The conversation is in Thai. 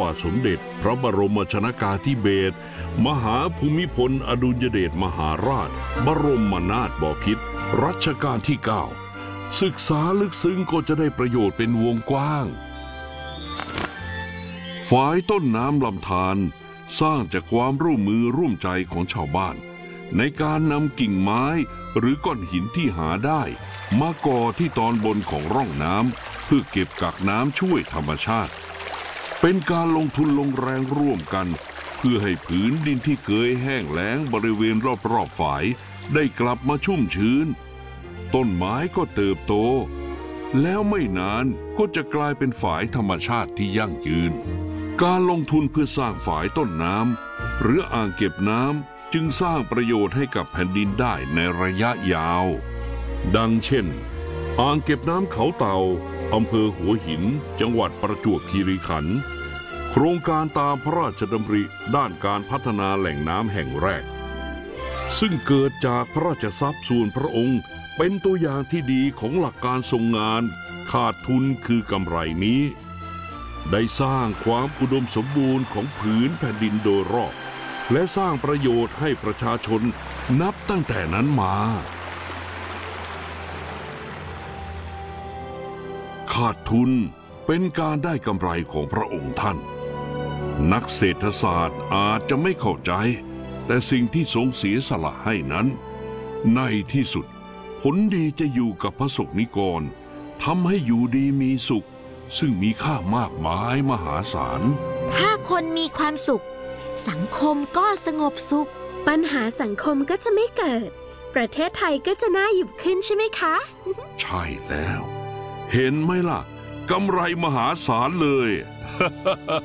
บาทสมเด็จพระบรมชนกาธิเบศรมหาภูมิพลอดุลยเดชมหาราชบรมนาถบพิตรรัชกาลที่ 9ศึกษาลึกซึ้งก็จะได้ประโยชน์เป็นวงกว้างฝายต้นน้ำลำธารสร้างจากความร่วมมือร่วมใจของชาวบ้านในการนำกิ่งไม้หรือก้อนหินที่หาได้มาก่อที่ตอนบนของร่องน้ำเพื่อเก็บกักน้ำช่วยธรรมชาติเป็นการลงทุนลงแรงร่วมกันเพื่อให้ผืนดินที่เคยแห้งแล้งบริเวณรอบๆฝายได้กลับมาชุ่มชื้นต้นไม้ก็เติบโตแล้วไม่นานก็จะกลายเป็นฝายธรรมชาติที่ยั่งยืนการลงทุนเพื่อสร้างฝายต้นน้ำหรืออ่างเก็บน้ำจึงสร้างประโยชน์ให้กับแผ่นดินได้ในระยะยาวดังเช่นอ่างเก็บน้ำเขาเต่าอำเภอหัวหินจังหวัดประจวบคีรีขันธ์โครงการตามพระราชดำริด้านการพัฒนาแหล่งน้ำแห่งแรกซึ่งเกิดจากพระราชทรัพย์ส่วนพระองค์เป็นตัวอย่างที่ดีของหลักการทรงงานขาดทุนคือกำไรนี้ได้สร้างความอุดมสมบูรณ์ของผืนแผ่นดินโดยรอบและสร้างประโยชน์ให้ประชาชนนับตั้งแต่นั้นมาขาดทุนเป็นการได้กำไรของพระองค์ท่านนักเศรษฐศาสตร์อาจจะไม่เข้าใจแต่สิ่งที่ทรงเสียสละให้นั้นในที่สุดผลดีจะอยู่กับพระสงฆ์นิกรทำให้อยู่ดีมีสุขซึ่งมีค่ามากมายมหาศาลถ้าคนมีความสุขสังคมก็สงบสุขปัญหาสังคมก็จะไม่เกิดประเทศไทยก็จะน่าอยู่ขึ้นใช่ไหมคะใช่แล้วเห็นไหมล่ะกำไรมหาศาลเลย